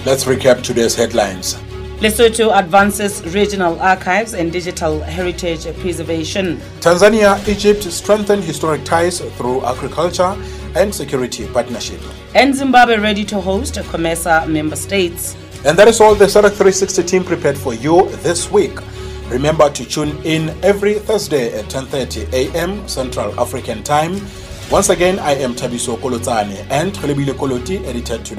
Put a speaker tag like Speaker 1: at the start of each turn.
Speaker 1: Let's recap today's headlines.
Speaker 2: Lesotho advances regional archives and digital heritage preservation.
Speaker 1: Tanzania, Egypt strengthen historic ties through agriculture and security partnership.
Speaker 2: And Zimbabwe ready to host COMESA member states.
Speaker 1: And that is all the SADC 360 team prepared for you this week. Remember to tune in every Thursday at 10:30 a.m. Central African Time. Once again, I am Thabiso Kolotsane and Khelebile Koloti edited today.